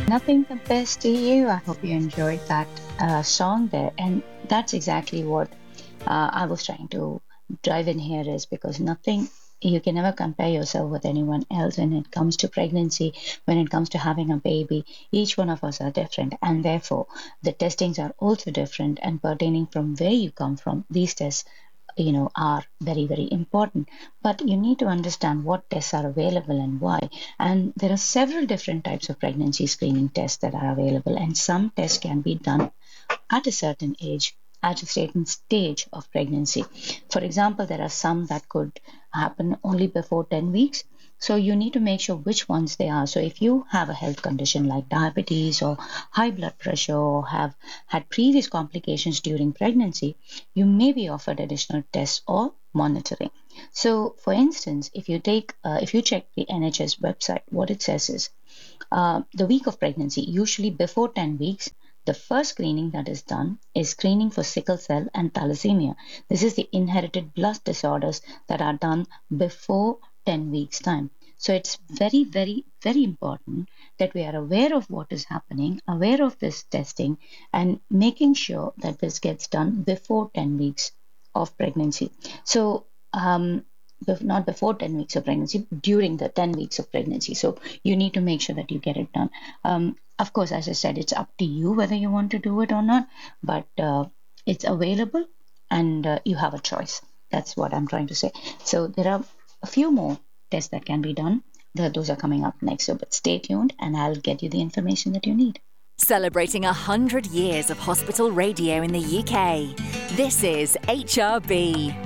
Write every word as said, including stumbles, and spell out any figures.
Nothing compares to you. I hope you enjoyed that uh, song there. And that's exactly what uh, I was trying to drive in here is because nothing, you can never compare yourself with anyone else when it comes to pregnancy, when it comes to having a baby. Each one of us are different, and therefore the testings are also different and pertaining from where you come from. These tests you know are very very important, but you need to understand what tests are available and why. And there are several different types of pregnancy screening tests that are available, and some tests can be done at a certain age, at a certain stage of pregnancy. For example, there are some that could happen only before ten weeks. So you need to make sure which ones they are. So if you have a health condition like diabetes or high blood pressure or have had previous complications during pregnancy, you may be offered additional tests or monitoring. So for instance, if you take uh, if you check the N H S website, what it says is uh, the week of pregnancy, usually before ten weeks, the first screening that is done is screening for sickle cell and thalassemia. This is the inherited blood disorders that are done before ten weeks' time. So it's very, very, very important that we are aware of what is happening, aware of this testing, and making sure that this gets done before ten weeks of pregnancy. So, um, bef- not before ten weeks of pregnancy, during the ten weeks of pregnancy. So you need to make sure that you get it done. Um, of course, as I said, it's up to you whether you want to do it or not, but uh, it's available and uh, you have a choice. That's what I'm trying to say. So there are a few more tests that can be done. The, those are coming up next. So, but stay tuned and I'll get you the information that you need. Celebrating one hundred years of hospital radio in the U K. This is H R B.